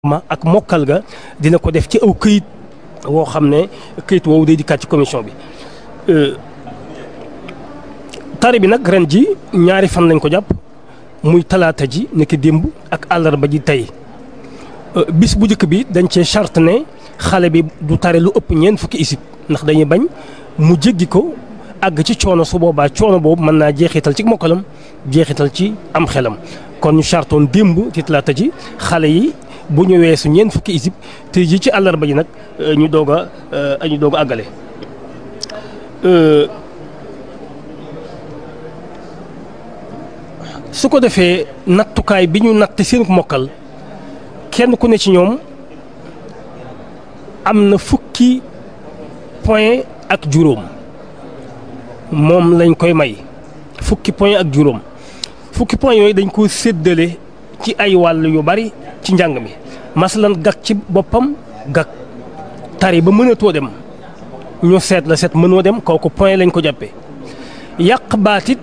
ma ak mokkal ga dina ko def ci aw këyit woo xam ne këyit woowu day dikkaat ci commission bi. tari bi nag ren ji ñaari fan lañ ko jàpp muy talaata ji nekk démb ak àllarba ji tey bis bu njëkk bi dañ cee charte ne xale bi du tare lu ëpp ñeent fukki isib ndax dañuy bañ mu jéggi ko àgg ci coono su boobaa coono boobu mën naa jeexital ci mokkalam jeexital ci am xelam kon ñu chartoon démb ci talaata ji xale yi bu ñu weesu ñeent fukki isib te ji ci àllarba ji nag ñu doog a àggale. su ko defee nattukaay bi ñu natt seen mokkal kenn ku ne ci ñoom am na fukki point ak juróom moom lañ koy may fukki point ak juróom fukki point yooyu dañ ko séddale ci ay wàll yu bari ci njàng mi masalan gag ci boppam gag tari ba mënatoo dem ñu seet la seet mënoo dem kooku point lañ ko jàppee yàq baatit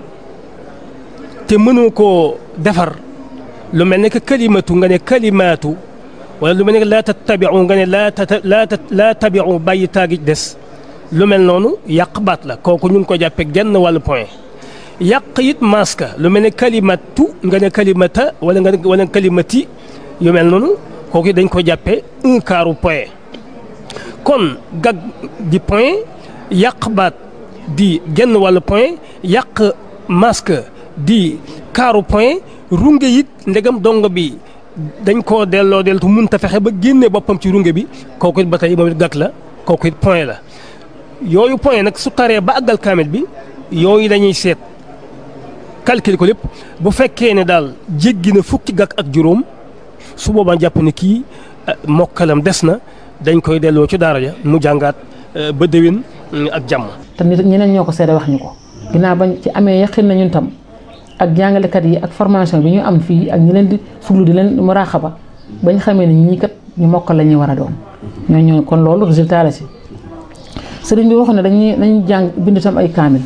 te mënoo koo defar lu mel ne que kalimatu nga ne kalimaatu wala lu mel ne que laa tattabiu nga ne laa tabiu bàyyi taagi des lu mel noonu yàq baat la kooku ñu ngi ko jàppee genn wàllu point yàq it maska lu mel ne kalimatu nga ne kalimata wala kalimati yu mel noonu kooku dañ ko jàppee un quart point kon gag di point yàq baat di genn wàllu point yàq masque di quart point runge it ndegam dongo bi dañ koo delloo deltu mun ta fexe ba génne boppam ci runge bi kooku it ba tey moom it gag la kooku it point la yooyu point nag su taree ba àggal kaamil bi yooyu dañuy seet calcul ko lépp bu fekkee ne daal jéggi na fukki gag ak juróom su boobaa jàpp ne kii mokkalam des na dañ koy delloo ci daara ja mu jàngaat ba déwén ak jàmm. te nit ñeneen ñoo ko seede wax ñu ko ginnaaw bañ ci amee yaqin na ñun tam ak jàngalekat yi ak formation bi ñu am fii ak ñi leen di fuglu di leen muraaxaba bañ xamee ne ñii kat ñu mokkal la ñuy war a doon ñooñu kon loolu résultat la si. sëriñ bi waxoon ne dañuy jàng bind tam ay kaamil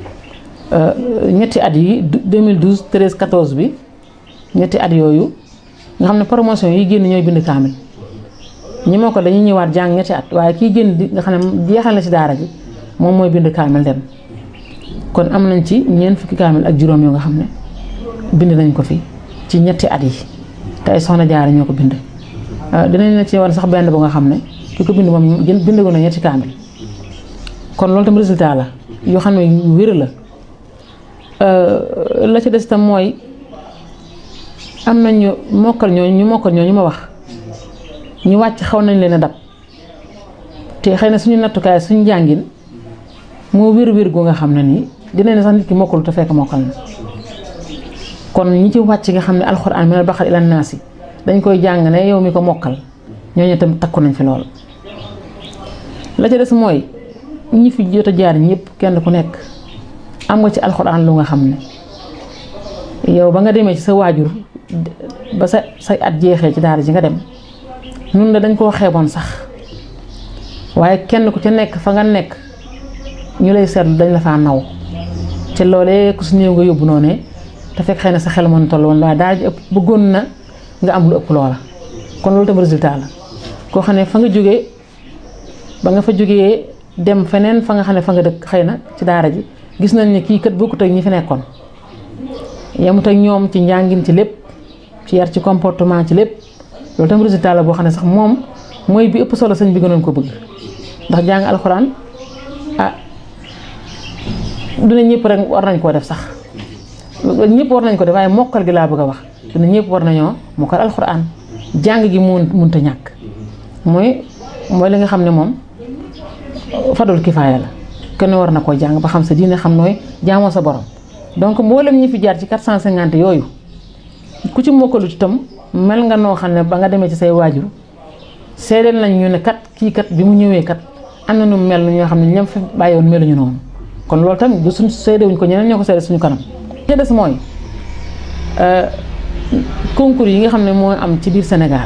ñetti at yi 2012 13 14 bi ñetti at yooyu nga xam ne promotion yi génn ñooy bind kaamil ñi moo ko dañuy ñëwaat jàng ñetti at waaye kii génn di nga xam ne jeexal na ci daara ji moom mooy bind kaamil dem kon am nañ ci ñeent fukki kaamil ak juróom yoo nga xam ne bind nañ ko fi ci ñetti at yi te ay soxna jaara ñoo ko bind dinañ na ci war sax benn bu nga xam ne ki ko bind moom bindagu na ñetti kaamil kon loolu tam résultat la yoo xam ne yu wér la ci des tam mooy am nañ ñu mokkal ñooñu ma wax ñu wàcc xaw nañ leen a dab te xëy na suñu nattukaay suñu jàngin moo wér gu nga xam ne nii dinañ ne sax nit ki mokkalu te fekk mokkal na kon ñi ci wàcc nga xam ne alxuraan minal baqara ilan naasi dañ koy jàng ne yow mi ko mokkal ñooñu tam takku nañ fi lool. la ca des mooy ñi fi jot a jaar ñëpp kenn ku nekk am nga ci alxuraan lu nga xam ne yow ba nga demee ci sa waajur ba say at jeexee ci daara ji nga dem ñun de dañ koo xeeboon sax waaye kenn ku ca nekk fa nga nekk ñu lay seetlu dañ la faa naw te loolee ku su néew nga yóbbu noonu te fekk xëy na sa xel mën toll woon waaye daara ji ëpp bëggoon na nga am lu ëpp loola kon loolu tam résultat la koo xam ne fa nga jógee ba nga fa jógee dem feneen fa nga xam ne fa nga dëkk xëy na ci daara ji gis nañ ne kii kat bokkut ak ñi fi nekkoon yemut ak ñoom ci njàngin ci lépp ci yar ci comportement ci lépp loolu tam résultat la boo xam ne sax moom mooy bi ëpp solo sëñ bi gënoon ko bëgg ndax jàng alxuraan dina ñëpp rek war nañ koo def sax ñëpp war nañ ko def waaye mokkal gi laa bëgg a wax dina ñëpp war nañoo mokkal alxuraan jàng gi mënut a ñàkk mooy li nga xam ne moom fadul kifaaya la kenn war na koo jàng ba xam sa diine xam nooy jaamoo sa borom donc mboolem ñi fi jaar ci 450 yooyu ku ci mokkalut itam mel nga noo xam ne ba nga demee ci say waajur seedeel nañ ñu ne kat kii kat bi mu ñëwee kat am na nu mel ñoo xam ne ñoom fi bàyyiwoon meluñu noonu kon loolu tam du suñ seedewuñ ko ñeneen ñoo ko seede suñu kanam. li des mooy concours yi nga xam ne moo am ci biir Sénégal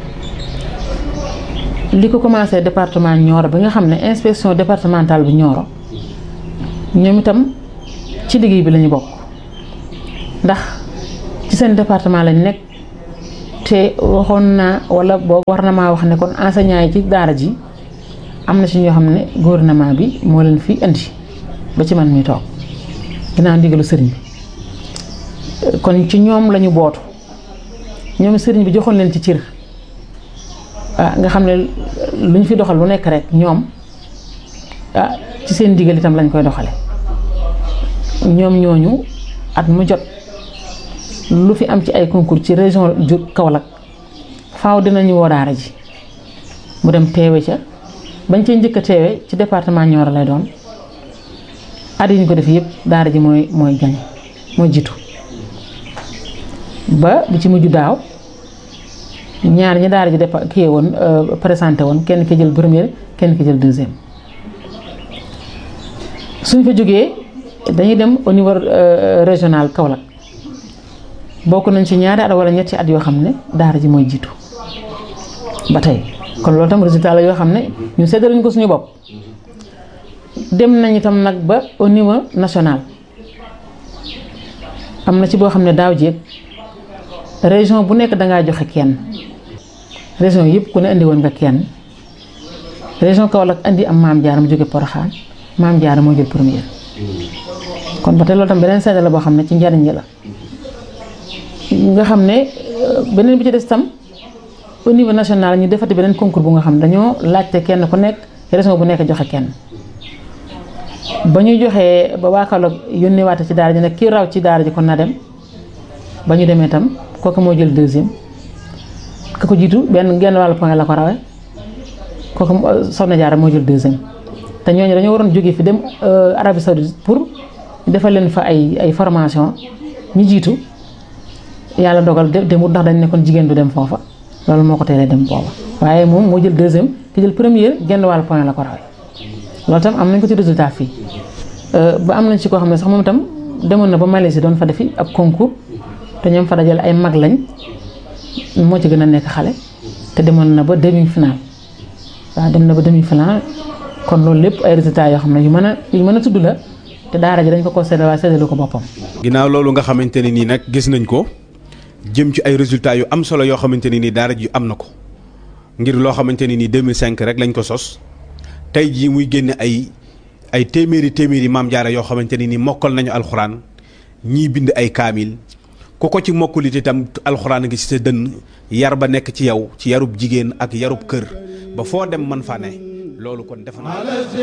li ko commencé département Nioro bi nga xam ne inspection départementale bu Nioro ñoom itam ci liggéey bi lañu bokk ndax ci seen département lañ nekk te waxoon naa wala boo war na maa wax ne kon enseignant yi ci daara ji am na si ñoo xam ne gouvernement bi moo leen fi indi ba ci man mi toog ginnaaw ndigalu sëriñ bi kon ci ñoom lañu bootu ñoom sëriñ bi joxoon leen ci cër nga xam ne lu ñu fi doxal lu nekk rek ñoom ci seen ndigal itam lañ koy doxale ñoom ñooñu at mu jot lu fi am ci ay concours ci région Kaolack faaw dinañu woo daara ji mu dem teewe ca bañ cee njëkk a teewe ci département Nioro lay doon at yi ñu ko def yëpp daara ji mooy gañ mooy jiitu ba bi ci mujj daaw ñaar ñi daara ji kii woon présenté woon kenn ki jël première kenn ki jël deuxième suñ fa jógee dañuy dem au niveau régional Kaolack bokk nañ ci ñaari at wala ñetti at yoo xam ne daara ji mooy jiitu ba tey kon loolu tam résultat la yoo xam ne ñu séddaluñ ko suñu bopp dem nañ itam nag ba au niveau national am na ci boo xam ne daaw jéeg région bu nekk dangaa joxe kenn région yëpp ku ne indi woon nga kenn région Kaolack indi am Maam Jaara mu jóge Porokhane Maam Jaara moo jël première kon ba tey loolu tam beneen séddale la boo xam ne ci njariñ la nga xam ne beneen bi ci des tam au niveau national ñu defati beneen concours bu nga xam ne dañoo laajte kenn ku nekk région bu nekk joxe kenn ba ñu joxee ba waa Kaolack yónnee waate ci daara ji nag kii raw ci daara ji kon na dem ba ñu demee tam kooku moo jël deuxième ka ko jiitu genn wàllu point la ko rawee kooku Soxna Jaara moo jël deuxième te ñooñu dañoo waroon jógee fi dem Arabie Saoudite pour defal leen fa ay formation ñu jiitu yàlla dogal demut ndax dañ ne kon jigéen du dem foofa loolu moo ko teelee dem booba waaye moom moo jël deuxième ki jël première genn wàllu point la ko rawee loolu tam am nañ ko ci résultat fii ba am nañ ci koo xam ne sax moom itam demoon na ba Malaisie doon fa defi ab concours te ñoom fa dajale ay mag lañ moo ci gën a nekk xale te demoon na ba demi final waaw dem na ba demi final kon loolu lépp ay résultats yoo xam ne yu mën a tudd la te daara ji dañ ko séddale waaye séddalu ko boppam. ginnaaw loolu nga xamante ne nii nag gis nañ ko jëm ci ay résultats yu am solo yoo xamante ne nii daara ji am na ko ngir loo xamante ne nii 2005 rek lañ ko sos tey jii muy génne ay téeméeri Maam Jaara yoo xamante ne nii mokkal nañu alxuraan ñii bind ay kaamil ku ko ci mokkulit itam alxuraan ngi ci sa dënn yar ba nekk ci yow ci yarub jigéen ak yarub kër ba foo dem man fa ne loolu kon defe naa